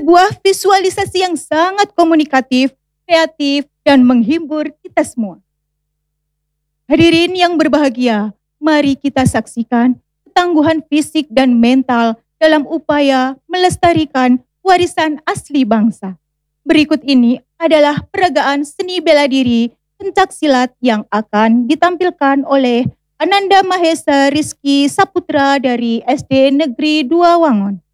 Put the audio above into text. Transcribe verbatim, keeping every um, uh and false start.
sebuah visualisasi yang sangat komunikatif, kreatif, dan menghibur kita semua. Hadirin yang berbahagia, mari kita saksikan ketangguhan fisik dan mental dalam upaya melestarikan warisan asli bangsa. Berikut ini adalah peragaan seni bela diri pencaksilat yang akan ditampilkan oleh Ananda Mahesa Rizky Saputra dari S D Negeri dua Wangon.